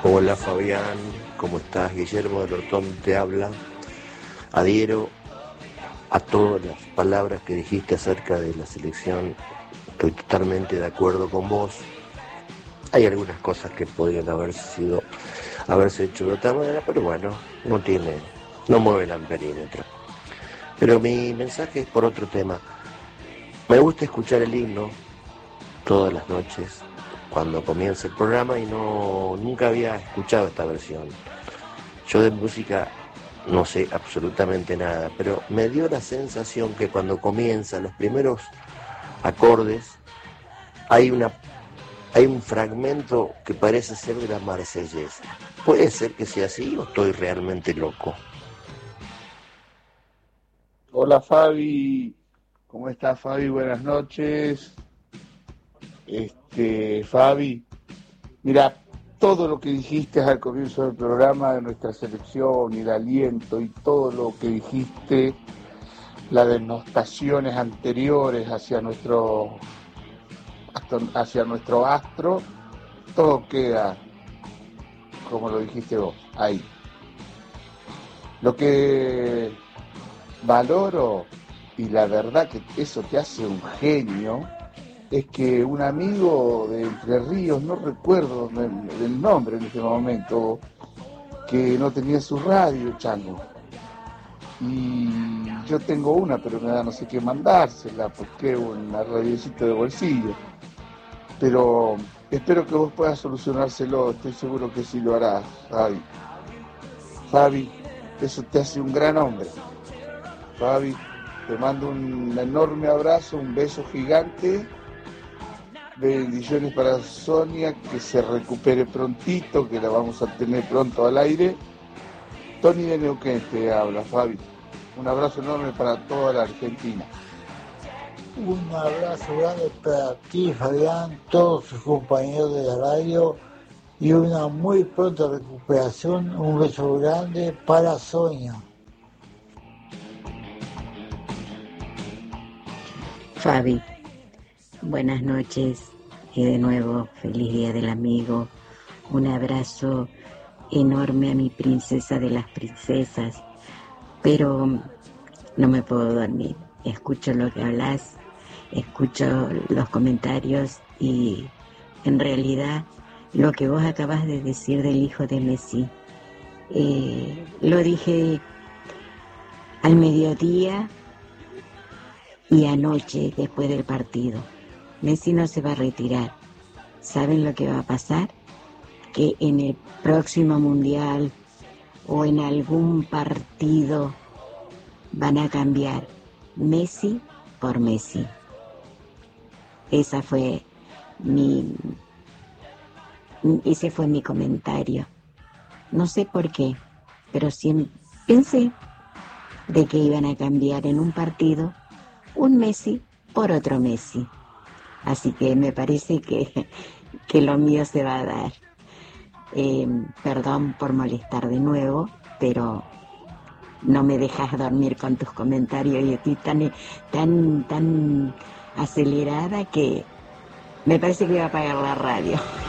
Hola Fabián, ¿cómo estás? Guillermo del Hortón te habla. Adhiero a todas las palabras que dijiste acerca de la selección. Estoy totalmente de acuerdo con vos. Hay algunas cosas que podrían haberse hecho de otra manera, pero bueno, no mueve el amperímetro. Pero mi mensaje es por otro tema. Me gusta escuchar el himno todas las noches cuando comienza el programa y nunca había escuchado esta versión. Yo de música no sé absolutamente nada, pero me dio la sensación que cuando comienza los primeros acordes hay un fragmento que parece ser de la Marsellesa. ¿Puede ser que sea así o estoy realmente loco? Hola Fabi, ¿cómo estás Fabi? Buenas noches. Fabi, mira, todo lo que dijiste al comienzo del programa de nuestra selección y el aliento y todo lo que dijiste, las denostaciones anteriores hacia nuestro astro, todo queda como lo dijiste vos, ahí. Lo que valoro, y la verdad que eso te hace un genio, es que un amigo de Entre Ríos, no recuerdo el nombre en este momento, que no tenía su radio, Chango. Y yo tengo una, pero me da no sé qué mandársela, porque es una radiocita de bolsillo. Pero espero que vos puedas solucionárselo, estoy seguro que sí lo harás, Fabi. Fabi, eso te hace un gran hombre. Fabi, te mando un enorme abrazo, un beso gigante. Bendiciones para Sonia, que se recupere prontito, que la vamos a tener pronto al aire. Tony de Neuquén te habla, Fabi. Un abrazo enorme para toda la Argentina. Un abrazo grande para ti, Fabián, todos sus compañeros de la radio y una muy pronta recuperación. Un beso grande para Sonia. Fabi, buenas noches y de nuevo feliz Día del Amigo. Un abrazo enorme a mi princesa de las princesas, pero no me puedo dormir. Escucho lo que hablas, escucho los comentarios y en realidad lo que vos acabas de decir del hijo de Messi, lo dije al mediodía y anoche después del partido. Messi no se va a retirar. ¿Saben lo que va a pasar? Que en el próximo mundial o en algún partido van a cambiar Messi por Messi. Ese fue mi comentario. No sé por qué, pero siempre pensé de que iban a cambiar en un partido un Messi por otro Messi. Así que me parece que lo mío se va a dar. Perdón por molestar de nuevo, pero no me dejas dormir con tus comentarios y estoy tan acelerada que me parece que voy a apagar la radio.